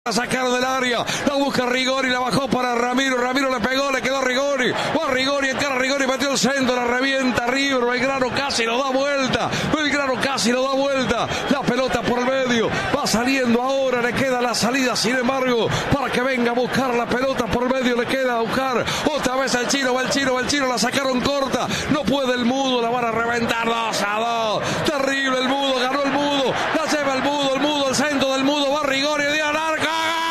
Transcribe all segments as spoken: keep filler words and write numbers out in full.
La sacaron del área, la busca Rigoni, la bajó para Ramiro, Ramiro le pegó, le quedó a Rigoni, va Rigoni, encara Rigoni, metió el centro, la revienta River, Belgrano casi lo da vuelta, Belgrano casi lo da vuelta, la pelota por el medio, va saliendo ahora, le queda la salida, sin embargo, para que venga a buscar la pelota por el medio, le queda a buscar, otra vez al Chino, va el Chino, va el Chino, la sacaron corta, no puede el Mudo, la van a reventar dos a dos, terrible el Mudo, ganó el Mudo, la lleva el Mudo, el Mudo, el centro del Mudo, va Rigoni, de alarga.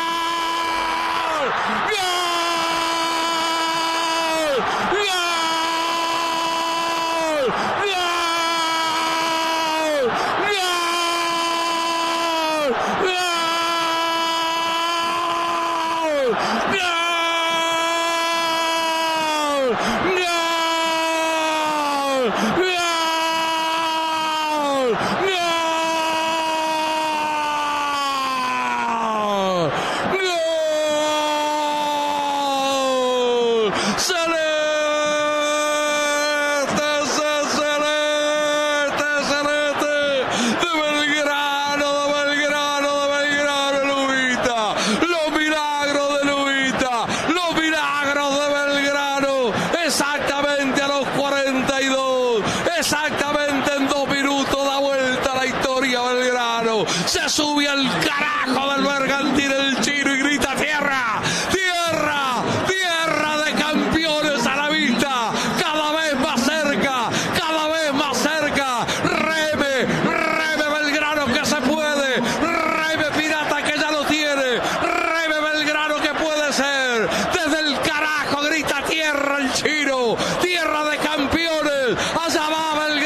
Exactamente en dos minutos da vuelta la historia Belgrano. Se sube al carajo del Bergantín el Chino y grita tierra, tierra, tierra de campeones a la vista. Cada vez más cerca, cada vez más cerca. Reme, reme Belgrano que se puede. Reme Pirata que ya lo tiene. Reme Belgrano que puede ser. Desde el carajo grita tierra el Chino. Tierra de campeones. Allá va.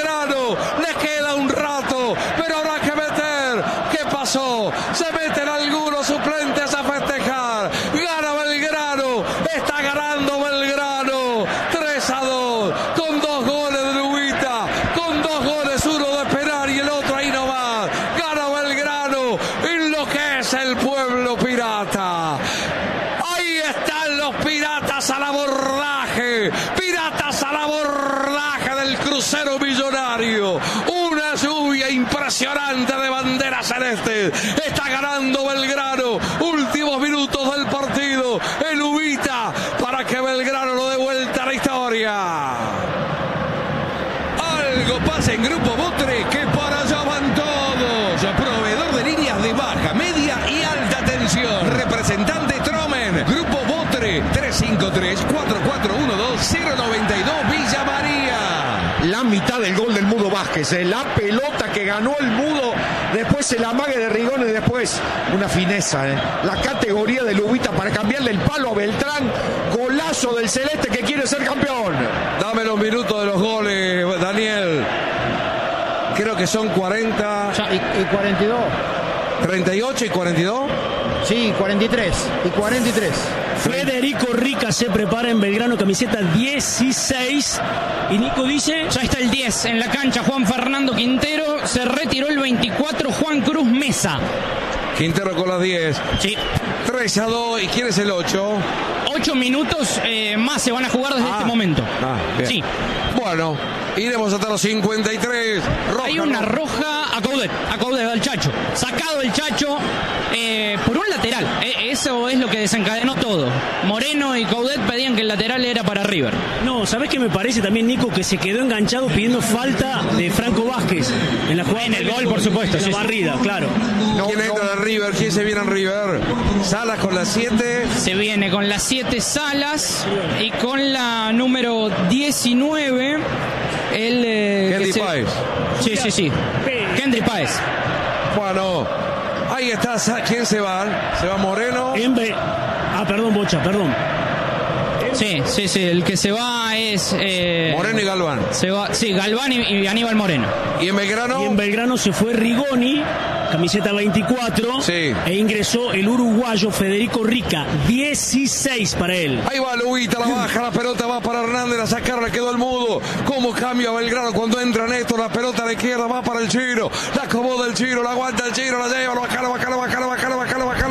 Se meten algunos suplentes a festejar. Gana Belgrano. Está ganando Belgrano tres a dos. Con dos goles de Lubita. Con dos goles, uno de penal y el otro ahí nomás. Gana Belgrano en lo que es el pueblo pirata. Ahí están los piratas al abordaje. Piratas al abordaje del crucero millonario. Una lluvia impresionante de banderas celestes. Está ganando Belgrano. Últimos minutos del partido. El Ubita para que Belgrano lo dé vuelta a la historia. Algo pasa en Grupo Botre que para allá van todos. Proveedor de líneas de baja, media y alta tensión. Representante Tromen. Grupo Botre tres cinco tres, cuatro cuatro uno dos, cero nueve dos Villa María. La mitad del gol del Mudo Vázquez, eh. La pelota que ganó el Mudo, después el amague de Rigoni y después una fineza, eh. La categoría de Lubita para cambiarle el palo a Beltrán, golazo del Celeste que quiere ser campeón. Dame los minutos de los goles, Daniel. Creo que son cuarenta. Ya, y, y cuarenta y dos. treinta y ocho y cuarenta y dos. Sí, cuarenta y tres y cuarenta y tres. Federico Rica se prepara en Belgrano, camiseta dieciséis. Y Nico dice... Ya está el diez en la cancha, Juan Fernando Quintero. Se retiró el veinticuatro, Juan Cruz Mesa. Quintero con las diez. Sí. tres a dos. ¿Y quién es el ocho? ocho minutos eh, más se van a jugar desde ah, este momento. Ah, bien. Sí. Bueno, iremos hasta los cincuenta y tres. Roja, Hay una roja a Coudet, a Coudet, al Chacho. Sacado el Chacho eh, por un lateral. Eh, eso es lo que desencadenó todo. Moreno y Coudet pedían que el lateral era para River. No, ¿sabés qué me parece también, Nico? Que se quedó enganchado pidiendo falta de Franco Vázquez. En la jugada. En el gol, por supuesto. En la sí, barrida, sí. claro. No, ¿Quién no. entra de River? ¿Quién se viene en River? Salas con las siete. Se viene con las siete Salas y con la número diecinueve. El, eh, Kendry se... Páez. Sí, sí, sí. Kendry Páez. Bueno, ahí está. ¿Quién se va? Se va Moreno. Enve... Ah, perdón, Bocha, perdón. Sí, sí, sí. El que se va es... Eh... Moreno y Galván. Se va... Sí, Galván y, y Aníbal Moreno. ¿Y en Belgrano? Y en Belgrano se fue Rigoni, camiseta veinticuatro. Sí. E ingresó el uruguayo Federico Rica, dieciséis para él. Ahí va Lubita, la baja, la pelota va para Hernández, la sacar, le quedó el Mudo. ¿Cómo cambia Belgrano cuando entra Néstor? La pelota a la izquierda va para el Chino. La acomoda el Chino, la aguanta el Chino, la lleva, la baja, la baja, la baja, la baja, la baja, la baja.